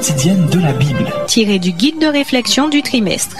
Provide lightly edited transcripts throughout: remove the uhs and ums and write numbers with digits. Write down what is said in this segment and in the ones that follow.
Quotidienne de la Bible. Tiré du guide de réflexion du trimestre.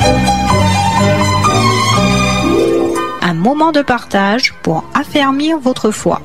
Un moment de partage pour affermir votre foi.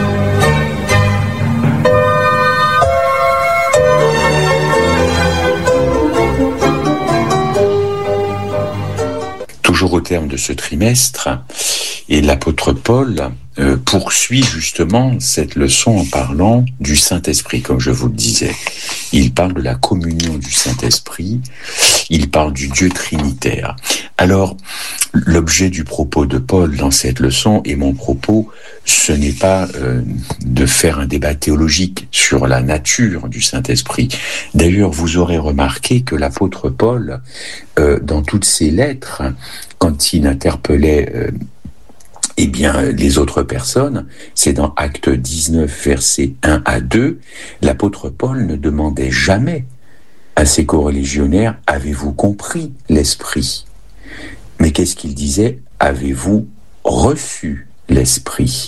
Toujours au terme de ce trimestre, et l'apôtre Paul poursuit justement cette leçon en parlant du Saint-Esprit, comme je vous le disais. Il parle de la communion du Saint-Esprit, il parle du Dieu trinitaire. Alors, l'objet du propos de Paul dans cette leçon, et mon propos, ce n'est pas de faire un débat théologique sur la nature du Saint-Esprit. D'ailleurs, vous aurez remarqué que l'apôtre Paul, dans toutes ses lettres, quand il interpellait les autres personnes, c'est dans Actes 19, versets 1 à 2, l'apôtre Paul ne demandait jamais à ses coreligionnaires « Avez-vous compris l'Esprit ?» Mais qu'est-ce qu'il disait ? « Avez-vous reçu l'Esprit ?»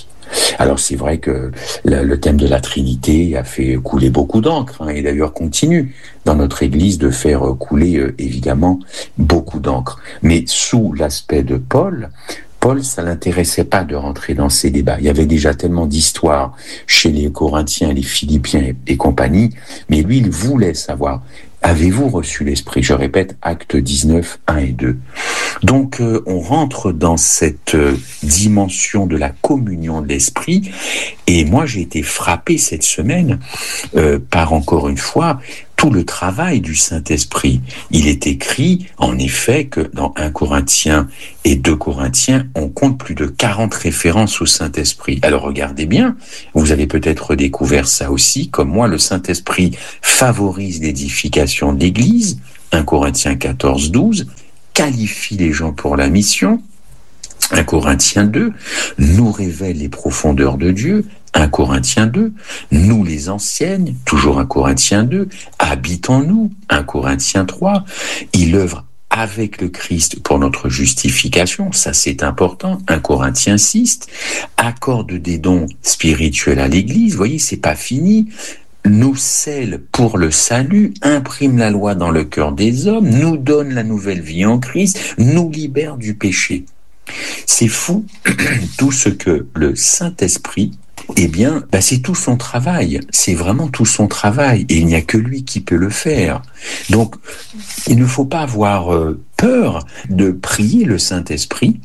Alors c'est vrai que le thème de la Trinité a fait couler beaucoup d'encre, et d'ailleurs continue dans notre Église de faire couler évidemment beaucoup d'encre. Mais sous l'aspect de Paul, ça l'intéressait pas de rentrer dans ces débats. Il y avait déjà tellement d'histoires chez les Corinthiens, les Philippiens et compagnie, mais lui, il voulait savoir, avez-vous reçu l'Esprit ? Je répète, Actes 19, 1 et 2. Donc, on rentre dans cette dimension de la communion de l'Esprit, et moi, j'ai été frappé cette semaine par, encore une fois, tout le travail du Saint-Esprit. Il est écrit, en effet, que dans 1 Corinthiens et 2 Corinthiens, on compte plus de 40 références au Saint-Esprit. Alors regardez bien, vous avez peut-être découvert ça aussi, comme moi, le Saint-Esprit favorise l'édification de l'Église, 1 Corinthiens 14, 12, qualifie les gens pour la mission, 1 Corinthiens 2, nous révèle les profondeurs de Dieu, 1 Corinthiens 2, nous les enseigne, toujours 1 Corinthiens 2, habite en nous, 1 Corinthiens 3, il œuvre avec le Christ pour notre justification, ça c'est important, 1 Corinthiens 6, accorde des dons spirituels à l'Église, vous voyez, c'est pas fini, nous scelle pour le salut, imprime la loi dans le cœur des hommes, nous donne la nouvelle vie en Christ, nous libère du péché. C'est fou, tout ce que le Saint-Esprit, c'est tout son travail, c'est vraiment tout son travail, et il n'y a que lui qui peut le faire. Donc, il ne faut pas avoir peur de prier le Saint-Esprit,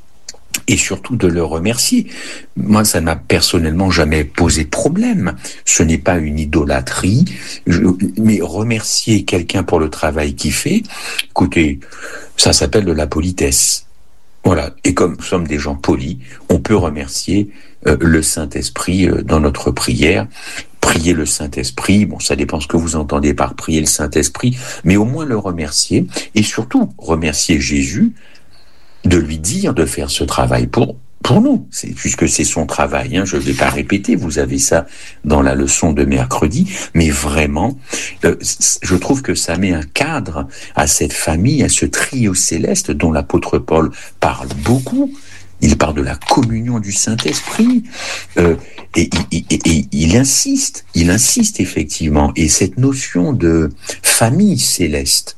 et surtout de le remercier. Moi, ça n'a personnellement jamais posé problème. Ce n'est pas une idolâtrie, mais remercier quelqu'un pour le travail qu'il fait, écoutez, ça s'appelle de la politesse. Voilà, et comme nous sommes des gens polis, on peut remercier le Saint-Esprit dans notre prière. Prier le Saint-Esprit, ça dépend ce que vous entendez par prier le Saint-Esprit, mais au moins le remercier, et surtout remercier Jésus, de lui dire de faire ce travail pour nous, puisque c'est son travail, je ne vais pas répéter, vous avez ça dans la leçon de mercredi, mais vraiment, je trouve que ça met un cadre à cette famille, à ce trio céleste dont l'apôtre Paul parle beaucoup. Il parle de la communion du Saint-Esprit, et il insiste effectivement, et cette notion de famille céleste,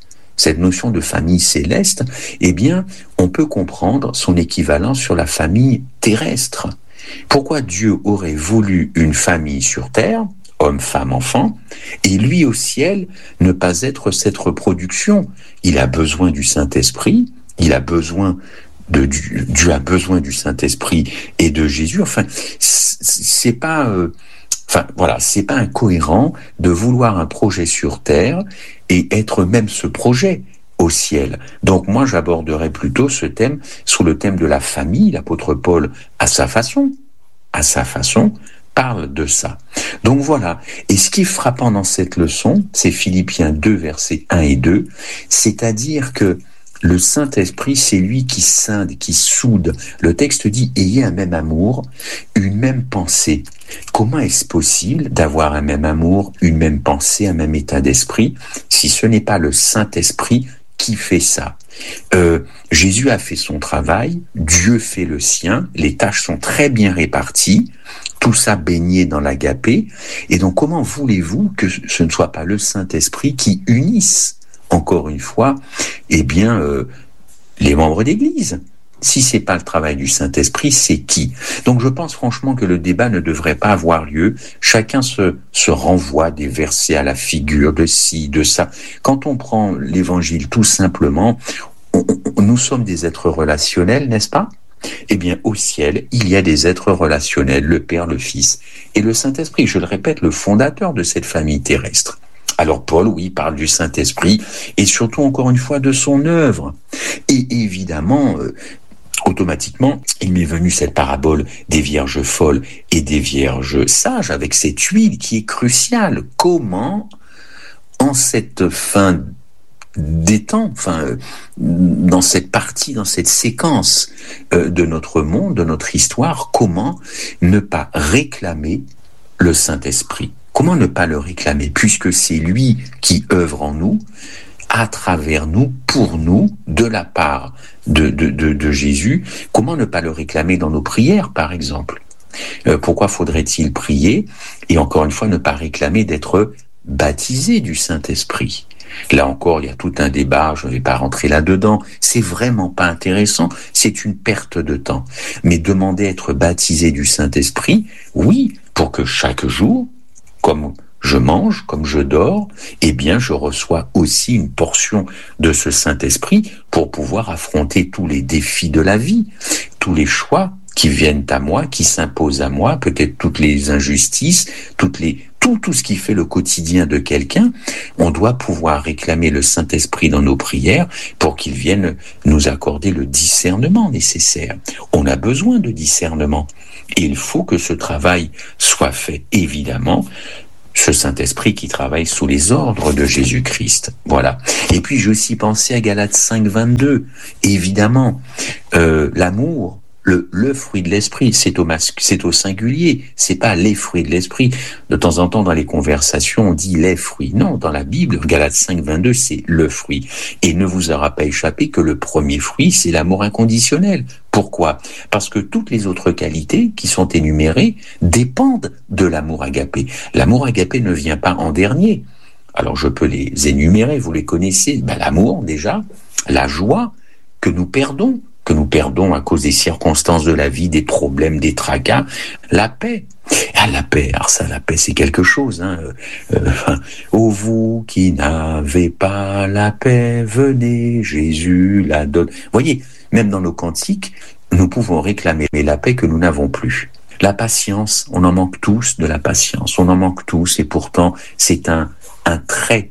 on peut comprendre son équivalent sur la famille terrestre. Pourquoi Dieu aurait voulu une famille sur terre, homme, femme, enfant, et lui au ciel ne pas être cette reproduction ? Il a besoin du Saint-Esprit, Dieu a besoin du Saint-Esprit et de Jésus. C'est pas incohérent de vouloir un projet sur terre et être même ce projet au ciel. Donc moi, j'aborderai plutôt ce thème sous le thème de la famille. L'apôtre Paul, à sa façon, parle de ça. Donc voilà. Et ce qui est frappant dans cette leçon, c'est Philippiens 2, versets 1 et 2, c'est-à-dire que le Saint-Esprit, c'est lui qui scinde, qui soude. Le texte dit « Ayez un même amour, une même pensée ». Comment est-ce possible d'avoir un même amour, une même pensée, un même état d'esprit, si ce n'est pas le Saint-Esprit qui fait ça. Jésus a fait son travail, Dieu fait le sien, les tâches sont très bien réparties, tout ça baigné dans l'agapé, et donc comment voulez-vous que ce ne soit pas le Saint-Esprit qui unisse, encore une fois, les membres d'Église? Si c'est pas le travail du Saint-Esprit, c'est qui? Donc je pense franchement que le débat ne devrait pas avoir lieu. Chacun se renvoie des versets à la figure de ci, de ça. Quand on prend l'Évangile tout simplement, nous sommes des êtres relationnels, n'est-ce pas? Eh bien, au ciel, il y a des êtres relationnels, le Père, le Fils et le Saint-Esprit. Je le répète, le fondateur de cette famille terrestre. Alors Paul, oui, parle du Saint-Esprit et surtout, encore une fois, de son œuvre. Et évidemment, automatiquement, il m'est venu cette parabole des vierges folles et des vierges sages avec cette huile qui est cruciale. Comment, en cette fin des temps, dans cette partie, dans cette séquence de notre monde, de notre histoire, comment ne pas réclamer le Saint-Esprit? Comment ne pas le réclamer, puisque c'est lui qui œuvre en nous, à travers nous, pour nous, de la part de Jésus? Comment ne pas le réclamer dans nos prières, par exemple? Pourquoi faudrait-il prier et encore une fois ne pas réclamer d'être baptisé du Saint-Esprit? Là encore, il y a tout un débat, je ne vais pas rentrer là-dedans, c'est vraiment pas intéressant, c'est une perte de temps. Mais demander à être baptisé du Saint-Esprit, oui, pour que chaque jour, comme je mange, comme je dors, eh bien je reçois aussi une portion de ce Saint-Esprit pour pouvoir affronter tous les défis de la vie, tous les choix qui viennent à moi, qui s'imposent à moi, peut-être toutes les injustices, tout ce qui fait le quotidien de quelqu'un. On doit pouvoir réclamer le Saint-Esprit dans nos prières pour qu'il vienne nous accorder le discernement nécessaire. On a besoin de discernement et il faut que ce travail soit fait, évidemment, ce Saint-Esprit qui travaille sous les ordres de Jésus-Christ. Voilà. Et puis j'ai aussi pensé à Galates 5:22. Évidemment, l'amour, le fruit de l'esprit, c'est au singulier, c'est pas les fruits de l'esprit. De temps en temps, dans les conversations, on dit les fruits. Non, dans la Bible, Galates 5:22, c'est le fruit. Et il ne vous aura pas échappé que le premier fruit, c'est l'amour inconditionnel. Pourquoi? Parce que toutes les autres qualités qui sont énumérées dépendent de l'amour agapé. L'amour agapé ne vient pas en dernier. Alors je peux les énumérer, vous les connaissez. L'amour déjà, la joie que nous perdons à cause des circonstances de la vie, des problèmes, des tracas, la paix. La paix, alors ça, la paix, c'est quelque chose. Ô vous qui n'avez pas la paix, venez, Jésus la donne. Voyez, même dans nos cantiques, nous pouvons réclamer la paix que nous n'avons plus. La patience, on en manque tous de la patience, on en manque tous, et pourtant, c'est un trait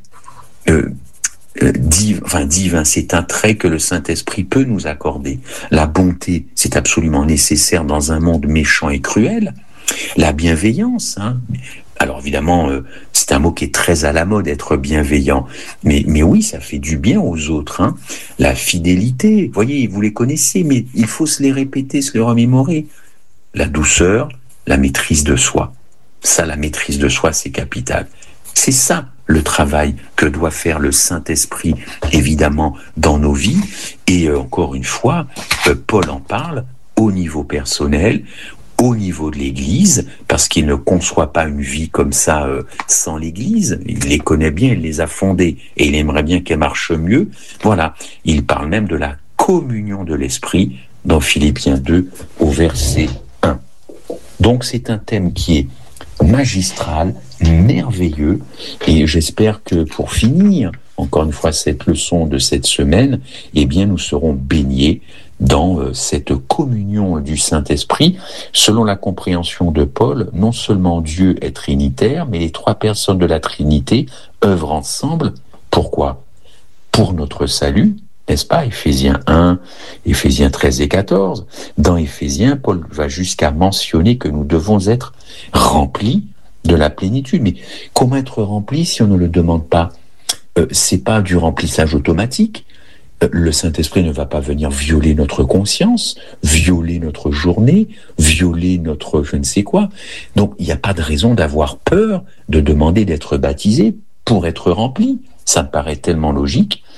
divin, c'est un trait que le Saint-Esprit peut nous accorder. La bonté, c'est absolument nécessaire dans un monde méchant et cruel. La bienveillance, alors évidemment, c'est un mot qui est très à la mode, être bienveillant, mais oui, ça fait du bien aux autres. La fidélité, voyez, vous les connaissez, mais il faut se les répéter, se les remémorer. La douceur, la maîtrise de soi. Ça, la maîtrise de soi, c'est capital. C'est ça le travail que doit faire le Saint-Esprit, évidemment, dans nos vies. Et encore une fois, Paul en parle au niveau personnel, au niveau de l'Église, parce qu'il ne conçoit pas une vie comme ça sans l'Église. Il les connaît bien, il les a fondées, et il aimerait bien qu'elles marchent mieux. Voilà, il parle même de la communion de l'Esprit dans Philippiens 2 au verset 1. Donc c'est un thème qui est magistral, merveilleux, et j'espère que pour finir, encore une fois, cette leçon de cette semaine, eh bien, nous serons baignés dans cette communion du Saint-Esprit. Selon la compréhension de Paul, non seulement Dieu est trinitaire, mais les trois personnes de la Trinité œuvrent ensemble. Pourquoi? Pour notre salut, n'est-ce pas? Éphésiens 1, Éphésiens 13 et 14. Dans Éphésiens, Paul va jusqu'à mentionner que nous devons être remplis de la plénitude. Mais comment être remplis si on ne le demande pas? C'est pas du remplissage automatique. Le Saint-Esprit ne va pas venir violer notre conscience, violer notre journée, violer notre je ne sais quoi. Donc, il n'y a pas de raison d'avoir peur de demander d'être baptisé pour être rempli. Ça me paraît tellement logique.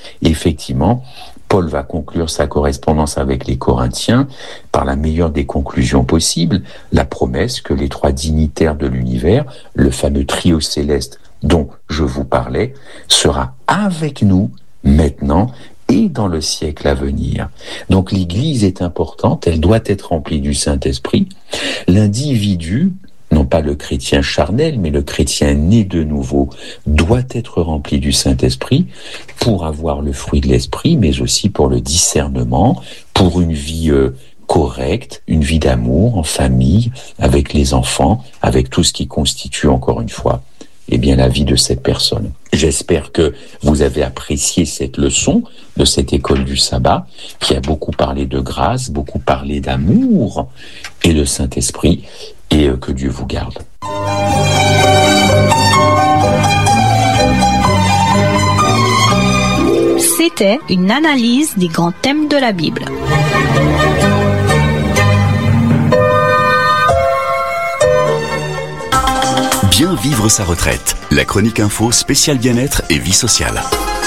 Effectivement, Paul va conclure sa correspondance avec les Corinthiens par la meilleure des conclusions possibles, la promesse que les 3 dignitaires de l'univers, le fameux trio céleste dont je vous parlais, sera avec nous maintenant et dans le siècle à venir. Donc l'Église est importante, elle doit être remplie du Saint-Esprit. L'individu, non pas le chrétien charnel, mais le chrétien né de nouveau, doit être rempli du Saint-Esprit pour avoir le fruit de l'Esprit, mais aussi pour le discernement, pour une vie correcte, une vie d'amour en famille, avec les enfants, avec tout ce qui constitue, encore une fois, eh bien, la vie de cette personne. J'espère que vous avez apprécié cette leçon de cette école du sabbat, qui a beaucoup parlé de grâce, beaucoup parlé d'amour et de Saint-Esprit, et que Dieu vous garde. C'était une analyse des grands thèmes de la Bible. Bien vivre sa retraite. La chronique info spéciale bien-être et vie sociale.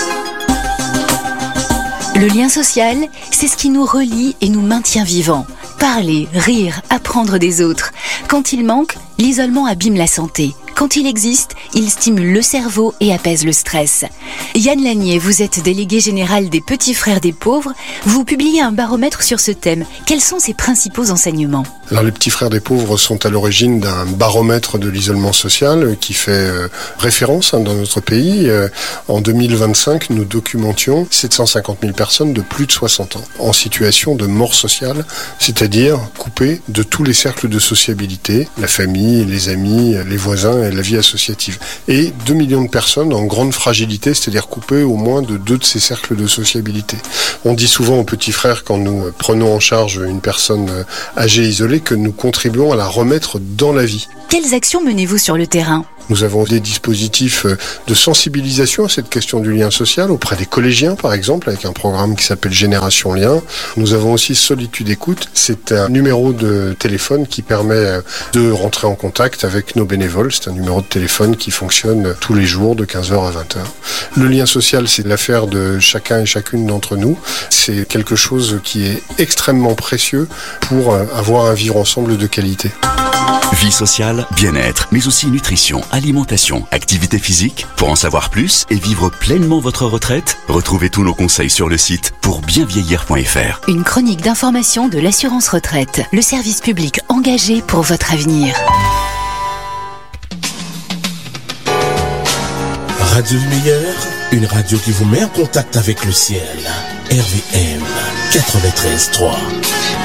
Le lien social, c'est ce qui nous relie et nous maintient vivants. Parler, rire, apprendre des autres. Quand il manque, l'isolement abîme la santé. Quand il existe, il stimule le cerveau et apaise le stress. Yann Lanier, vous êtes délégué général des Petits Frères des Pauvres. Vous publiez un baromètre sur ce thème. Quels sont ses principaux enseignements ? Alors, les Petits Frères des Pauvres sont à l'origine d'un baromètre de l'isolement social qui fait référence dans notre pays. En 2025, nous documentions 750 000 personnes de plus de 60 ans en situation de mort sociale, c'est-à-dire coupées de tous les cercles de sociabilité, la famille, les amis, les voisins et la vie associative. Et 2 millions de personnes en grande fragilité, c'est-à-dire coupées au moins de 2 de ces cercles de sociabilité. On dit souvent aux petits frères, quand nous prenons en charge une personne âgée isolée, que nous contribuons à la remettre dans la vie. Quelles actions menez-vous sur le terrain ? Nous avons des dispositifs de sensibilisation à cette question du lien social auprès des collégiens, par exemple, avec un programme qui s'appelle Génération Lien. Nous avons aussi Solitude Écoute. C'est un numéro de téléphone qui permet de rentrer en contact avec nos bénévoles. C'est un numéro de téléphone qui fonctionne tous les jours de 15h à 20h. Le lien social, c'est l'affaire de chacun et chacune d'entre nous. C'est quelque chose qui est extrêmement précieux pour avoir un vivre ensemble de qualité. Vie sociale, bien-être, mais aussi nutrition, alimentation, activité physique. Pour en savoir plus et vivre pleinement votre retraite, retrouvez tous nos conseils sur le site pourbienvieillir.fr. Une chronique d'information de l'assurance retraite, le service public engagé pour votre avenir. Radio Lumière, une radio qui vous met en contact avec le ciel. RVM 93.3.